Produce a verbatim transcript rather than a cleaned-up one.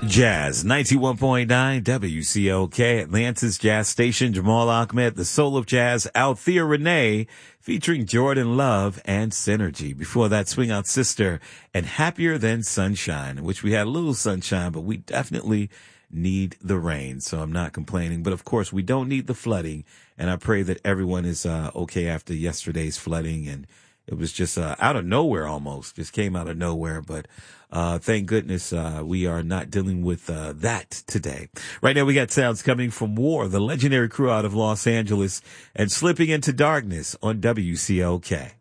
Jazz, ninety-one point nine W C O K, Atlanta's Jazz Station. Jamal Ahmed, the soul of jazz. Althea Renee, featuring Jordan Love and Synergy. Before that, Swing Out Sister and Happier Than Sunshine, which we had a little sunshine, but we definitely need the rain. So I'm not complaining. But of course, we don't need the flooding. And I pray that everyone is uh, okay after yesterday's flooding. And it was just uh, out of nowhere almost, just came out of nowhere. But uh, thank goodness uh, we are not dealing with uh, that today. Right now we got sounds coming from War, the legendary crew out of Los Angeles, and Slipping Into Darkness on W C O K.